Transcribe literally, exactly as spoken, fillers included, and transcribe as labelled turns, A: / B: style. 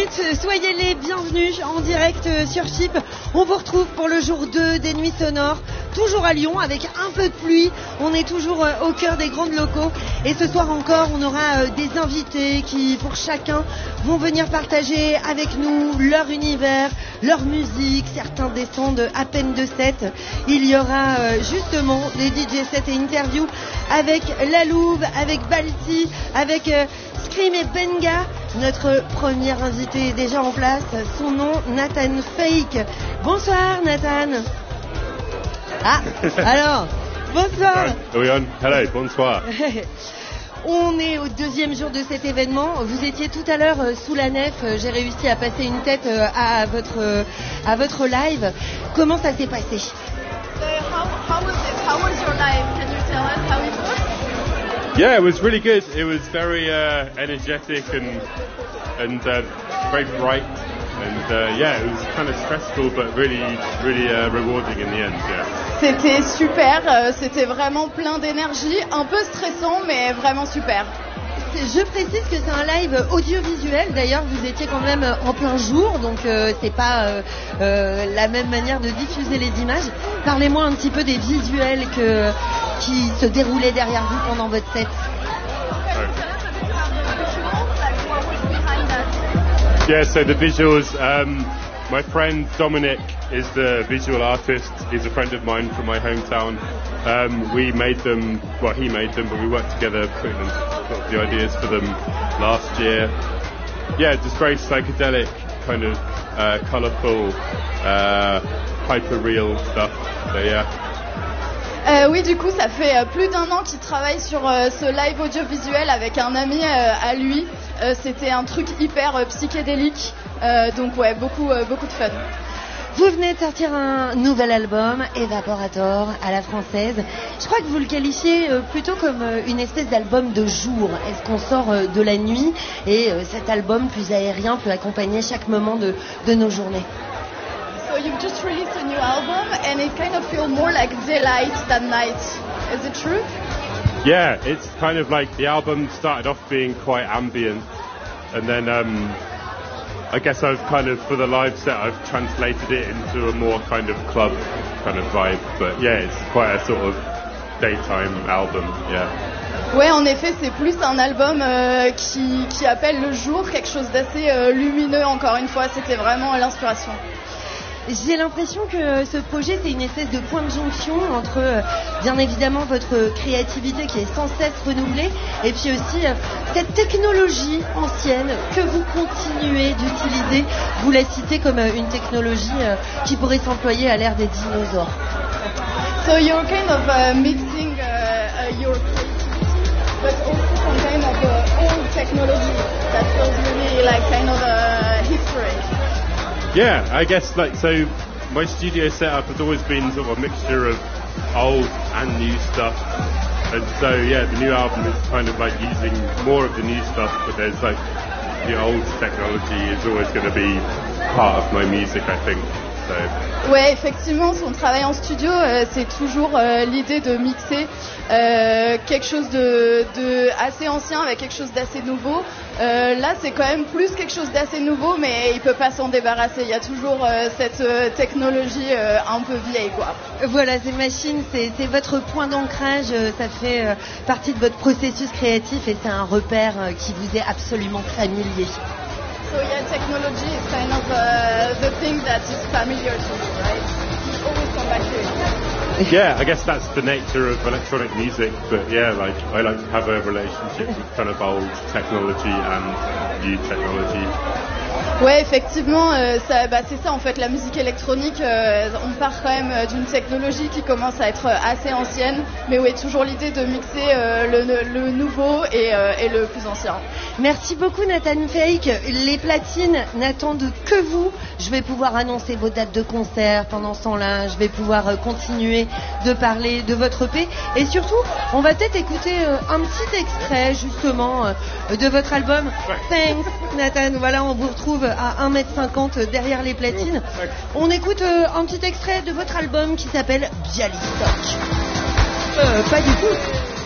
A: minutes, soyez les bienvenus en direct sur Chyp. On vous retrouve pour le jour deux des Nuits Sonores, toujours à Lyon avec un peu de pluie. On est toujours au cœur des grandes locaux et ce soir encore on aura des invités qui pour chacun vont venir partager avec nous leur univers, leur musique. Certains descendent à peine de sept. Il y aura justement des D J sets et interviews avec La Louve, avec Balti, avec Scream et Benga. Notre premier invité est déjà en place, son nom Nathan Fake. Bonsoir Nathan. Ah, alors, bonsoir.
B: Oui, hello, bonsoir.
A: On est au deuxième jour de cet événement. Vous étiez tout à l'heure sous la nef. J'ai réussi à passer une tête à votre, à votre live. Comment ça s'est passé?
C: So how, how was it? How was your live? Can you tell us how it was?
B: Yeah, it was really good. It was very uh, energetic and and uh, very bright, and uh, yeah, it was kind of stressful, but really, really uh, rewarding in the end. Yeah.
C: C'était super. Euh, c'était vraiment plein d'énergie, un peu stressant, mais vraiment super.
A: Je précise que c'est un live audiovisuel. D'ailleurs, vous étiez quand même en plein jour, donc euh, c'est pas euh, euh, la même manière de diffuser les images. Parlez-moi un petit peu des visuels que, qui se déroulaient derrière vous pendant votre set.
B: Yeah, so the visuals. Um, my friend Dominic is the visual artist. He's a friend of mine from my hometown. Um, we made them. Well, he made them, but we worked together putting them. Got the ideas for them last year. Yeah, just very psychedelic, kind of uh, colourful, uh, hyper real stuff. So yeah.
C: Euh, oui, du coup, ça fait euh, plus d'un an qu'il travaille sur euh, ce live audiovisuel avec un ami euh, à lui. Euh, c'était un truc hyper euh, psychédélique, euh, donc ouais, beaucoup, euh, beaucoup de fun.
A: Vous venez de sortir un nouvel album, Evaporator, à la française. Je crois que vous le qualifiez plutôt comme une espèce d'album de jour. Est-ce qu'on sort de la nuit et cet album plus aérien peut accompagner chaque moment de, de nos journées?
C: So you've just released a new album and it kind of feels more like daylight than night. Is it true?
B: Yeah, it's kind of like the album started off being quite ambient and then um, I guess I've kind of, for the live set, I've translated it into a more kind of club kind of vibe. But yeah, it's quite a sort of daytime album, yeah.
C: Ouais, en effet, c'est plus un album euh, qui, qui appelle le jour, quelque chose d'assez euh, lumineux, encore une fois. C'était vraiment l'inspiration.
A: J'ai l'impression que ce projet, c'est une espèce de point de jonction entre, euh, bien évidemment, votre créativité qui est sans cesse renouvelée, et puis aussi euh, cette technologie ancienne que vous continuez d'utiliser. Vous la citez comme euh, une technologie euh, qui pourrait s'employer à l'ère des dinosaures.
C: So you're kind of uh, mixing uh, uh, your creativity, but also some kind of uh, old technology that feels really like kind of uh, history.
B: Yeah, I guess like so my studio setup has always been sort of a mixture of old and new stuff. And so yeah, the new album is kind of like using more of the new stuff, but there's like the old technology is always going to be part of my music, I think. So.
C: Ouais, effectivement, son travail en studio, euh, c'est toujours euh, l'idée de mixer euh, quelque chose de, de assez ancien avec quelque chose d'assez nouveau. Euh, là, c'est quand même plus quelque chose d'assez nouveau, mais il peut pas s'en débarrasser. Il y a toujours euh, cette euh, technologie euh, un peu vieille, quoi.
A: Voilà, ces machines, c'est, c'est votre point d'ancrage. Ça fait euh, partie de votre processus créatif et c'est un repère euh, qui vous est absolument familier.
C: So yeah, technology is kind of uh, the thing that is familiar to you, right? You always come back to it.
B: Yeah, I guess that's the nature of electronic music, but yeah, like I like to have a relationship with kind of old technology and new technology.
C: Ouais, effectivement, euh, ça, bah, c'est ça en fait, la musique électronique, euh, on part quand même euh, d'une technologie qui commence à être assez ancienne, mais oui, toujours l'idée de mixer euh, le, le nouveau et, euh, et le plus ancien.
A: Merci beaucoup Nathan Fake. Les platines n'attendent que vous. Je vais pouvoir annoncer vos dates de concert pendant ce temps-là. Je vais pouvoir euh, continuer de parler de votre E P. Et surtout, on va peut-être écouter euh, un petit extrait justement euh, de votre album. Thanks Nathan. Voilà, on vous retrouve à un mètre cinquante derrière les platines. On écoute euh, un petit extrait de votre album qui s'appelle Bialystok. Euh, pas du tout.